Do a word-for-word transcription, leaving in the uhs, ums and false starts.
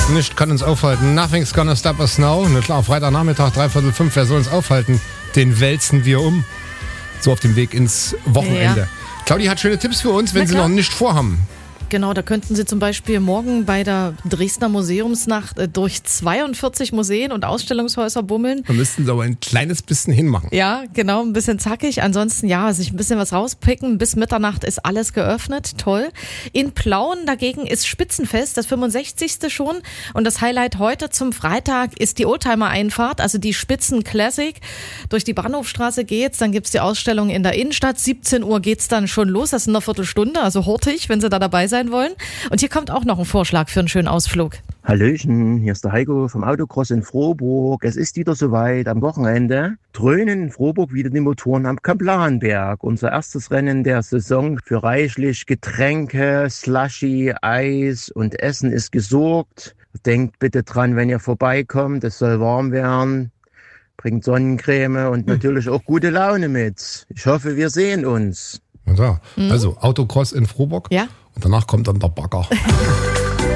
Nichts kann uns aufhalten. Nothing's gonna stop us now. Na klar, Freitagnachmittag, dreiviertel fünf, wer soll uns aufhalten? Den wälzen wir um. So auf dem Weg ins Wochenende. Ja. Claudia hat schöne Tipps für uns, wenn Sie noch nicht vorhaben. Genau, da könnten Sie zum Beispiel morgen bei der Dresdner Museumsnacht durch zweiundvierzig Museen und Ausstellungshäuser bummeln. Da müssten Sie aber ein kleines bisschen hinmachen. Ja, genau, ein bisschen zackig. Ansonsten, ja, sich ein bisschen was rauspicken. Bis Mitternacht ist alles geöffnet. Toll. In Plauen dagegen ist Spitzenfest, das fünfundsechzigste schon. Und das Highlight heute zum Freitag ist die Oldtimer-Einfahrt, also die Spitzen Classic. Durch die Bahnhofstraße geht's, dann gibt's die Ausstellung in der Innenstadt. siebzehn Uhr geht's dann schon los. Das ist in einer Viertelstunde, also hurtig, wenn Sie da dabei sein wollen. Und hier kommt auch noch ein Vorschlag für einen schönen Ausflug. Hallöchen, hier ist der Heiko vom Autocross in Frohburg. Es ist wieder soweit am Wochenende. Dröhnen in Frohburg wieder die Motoren am Kaplanberg. Unser erstes Rennen der Saison für reichlich Getränke, Slushy, Eis und Essen ist gesorgt. Denkt bitte dran, wenn ihr vorbeikommt, es soll warm werden. Bringt Sonnencreme und natürlich auch gute Laune mit. Ich hoffe, wir sehen uns. Ja, also Autocross in Frohburg. Ja. Und danach kommt dann der Bagger.